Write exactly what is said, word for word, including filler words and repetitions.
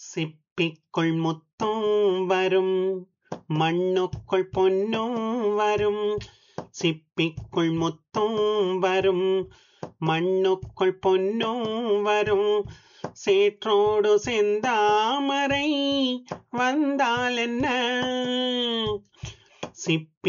சிப்பிக்குள் முத்தும் வரும் மண்ணுக்குள் பொன்னும் வரும். சிப்பிக்குள் முத்தும் வரும் மண்ணுக்குள் பொன்னும் வரும். சேற்றோடு செந்தாமரை வந்தால் என்ன? சிப்பி